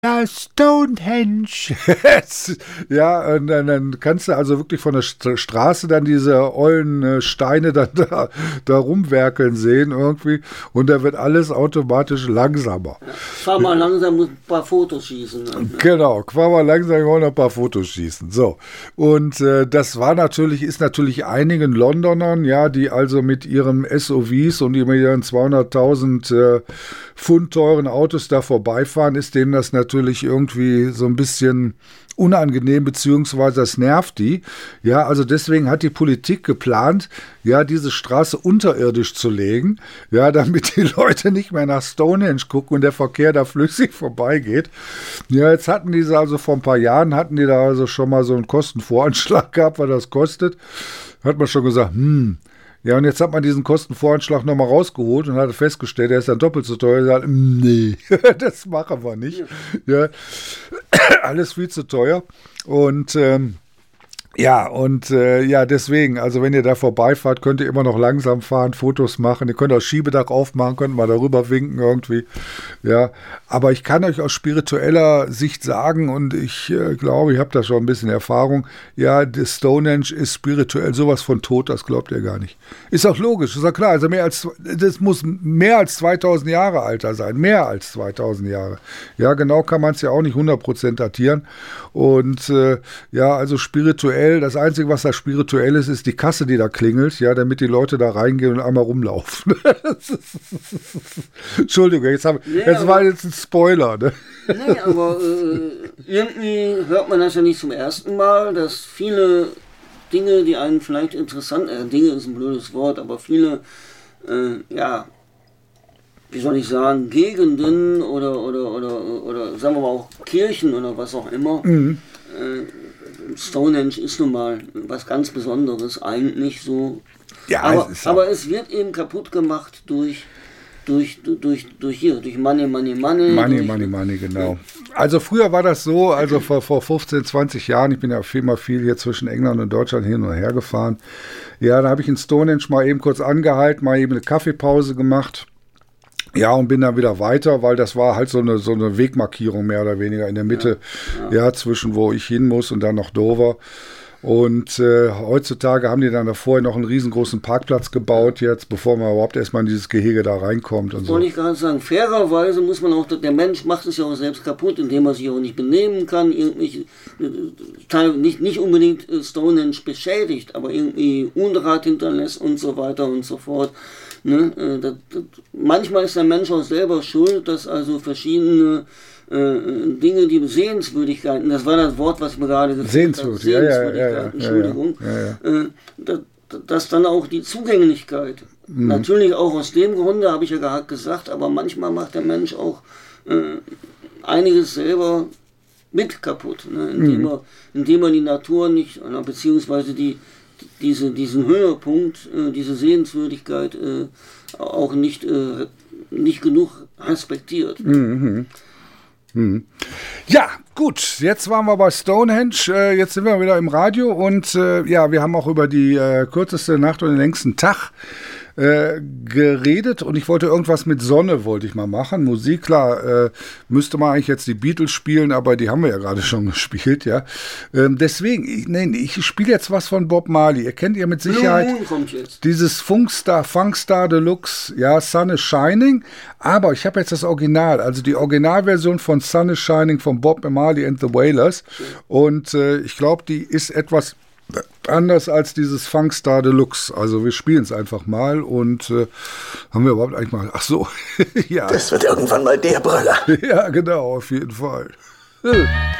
Ja, Stonehenge. Ja, und dann kannst du also wirklich von der Straße dann diese ollen Steine dann da rumwerkeln sehen irgendwie. Und da wird alles automatisch langsamer. Ja, fahr mal langsam, muss ein paar Fotos schießen. Ne? Genau, fahr mal langsam, wir wollen ein paar Fotos schießen. So. Und das ist natürlich einigen Londonern, ja, die also mit ihren SUVs und ihren 200.000 Pfund teuren Autos da vorbeifahren, ist denen das natürlich irgendwie so ein bisschen unangenehm, beziehungsweise das nervt die. Ja, also deswegen hat die Politik geplant, ja, diese Straße unterirdisch zu legen, ja, damit die Leute nicht mehr nach Stonehenge gucken und der Verkehr da flüssig vorbeigeht. Ja, jetzt hatten die also vor ein paar Jahren, hatten die da also schon mal so einen Kostenvoranschlag gehabt, was das kostet. Hat man schon gesagt, ja, und jetzt hat man diesen Kostenvoranschlag nochmal rausgeholt und hat festgestellt, der ist dann doppelt so teuer. Er sagt, nee, das machen wir nicht. Ja, alles viel zu teuer. Und deswegen, also wenn ihr da vorbeifahrt, könnt ihr immer noch langsam fahren, Fotos machen. Ihr könnt auch Schiebedach aufmachen, könnt mal darüber winken irgendwie. Ja, aber ich kann euch aus spiritueller Sicht sagen, und ich glaube, ich habe da schon ein bisschen Erfahrung, ja, das Stonehenge ist spirituell sowas von tot, das glaubt ihr gar nicht. Ist auch logisch, ist auch klar. Also das muss mehr als 2000 Jahre alter sein, mehr als 2000 Jahre. Ja, genau kann man es ja auch nicht 100% datieren. Und also spirituell, das Einzige, was da spirituell ist, ist die Kasse, die da klingelt, ja, damit die Leute da reingehen und einmal rumlaufen. Entschuldigung, jetzt war jetzt ein Spoiler. Ne? Nee, aber irgendwie hört man das ja nicht zum ersten Mal, dass viele Dinge, die einen vielleicht interessant, Dinge ist ein blödes Wort, aber viele, wie soll ich sagen, Gegenden oder sagen wir mal auch Kirchen oder was auch immer, Stonehenge ist nun mal was ganz Besonderes, eigentlich so. Ja, aber es wird eben kaputt gemacht durch Money. Money, genau. Also früher war das so, also vor 15, 20 Jahren, ich bin ja viel hier zwischen England und Deutschland hin und her gefahren. Ja, da habe ich in Stonehenge mal eben kurz angehalten, mal eben eine Kaffeepause gemacht. Ja, und bin dann wieder weiter, weil das war halt so eine Wegmarkierung mehr oder weniger in der Mitte, zwischen wo ich hin muss und dann noch Dover. Und heutzutage haben die dann da vorher noch einen riesengroßen Parkplatz gebaut jetzt, bevor man überhaupt erstmal in dieses Gehege da reinkommt. Und so. Wollte ich gerade sagen, fairerweise muss man auch, der Mensch macht es ja auch selbst kaputt, indem er sich auch nicht benehmen kann, irgendwie nicht unbedingt Stonehenge beschädigt, aber irgendwie Unrat hinterlässt und so weiter und so fort. Ne? Manchmal ist der Mensch auch selber schuld, dass also verschiedene Dinge, die Sehenswürdigkeiten, das war das Wort, was ich mir gerade gesagt habe, Sehenswürdigkeiten, Entschuldigung, dass dann auch die Zugänglichkeit, natürlich auch aus dem Grunde, habe ich ja gerade gesagt, aber manchmal macht der Mensch auch einiges selber mit kaputt, ne? indem er die Natur nicht, beziehungsweise diesen Höhepunkt, diese Sehenswürdigkeit auch nicht genug respektiert. Ja, gut, jetzt waren wir bei Stonehenge, jetzt sind wir wieder im Radio und wir haben auch über die kürzeste Nacht und den längsten Tag geredet und ich wollte irgendwas mit Sonne, wollte ich mal machen. Musik, klar, müsste man eigentlich jetzt die Beatles spielen, aber die haben wir ja gerade schon gespielt, ja. Deswegen, ich spiele jetzt was von Bob Marley. Ihr kennt ja mit Sicherheit dieses Funkstar Deluxe, ja, Sun is Shining, aber ich habe jetzt das Original, also die Originalversion von Sun is Shining von Bob Marley and the Wailers und ich glaube, die ist etwas anders als dieses Funkstar Deluxe. Also wir spielen es einfach mal und haben wir überhaupt eigentlich mal... Ach so, ja. Das wird irgendwann mal der Brüller. Ja, genau, auf jeden Fall.